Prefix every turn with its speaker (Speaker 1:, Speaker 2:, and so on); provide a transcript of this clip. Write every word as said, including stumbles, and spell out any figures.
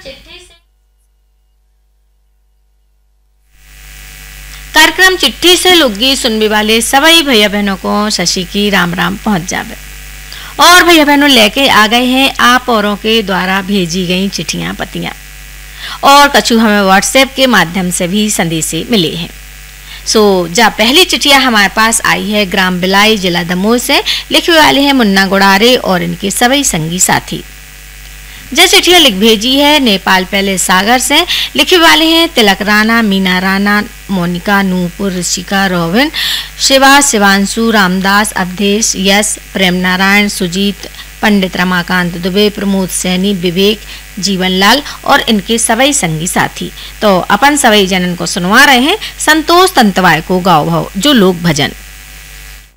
Speaker 1: चिट्ठी से कार्यक्रम चिट्ठी से लोकगीत सुनने वाले सभी भैया बहनों को शशि की राम राम पहुंच जावे। और भैया बहनों लेके आ गए हैं आप औरों के द्वारा भेजी गई चिट्ठियां पतियां, और कछु हमें व्हाट्सएप के माध्यम से भी संदेशे मिले हैं। सो जा पहली चिट्ठियां हमारे पास आई है ग्राम बिलाई जिला दमोह से, लिखने वाले हैं मुन्ना गुड़ारे और इनके सभी संगी साथी। जय चिट्ठियां लिख भेजी है नेपाल पहले सागर से, लिखने वाले हैं तिलक राणा, मीना राणा, मोनिका, नूपुर, ऋषिका, रोविन, शिवा, शिवांशु, रामदास, अवधेश, यश, प्रेम नारायण, सुजीत, पंडित रमाकांत दुबे, प्रमोद सैनी, विवेक, जीवनलाल और इनके सभी संगी साथी। तो अपन सभी जनन को सुनवा रहे हैं संतोष तंतवाय को गाओ भाव जो लोक भजन।